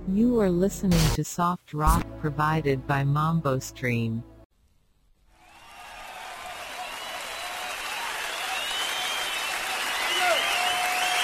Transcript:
You are listening to soft rock provided by Mambo Stream.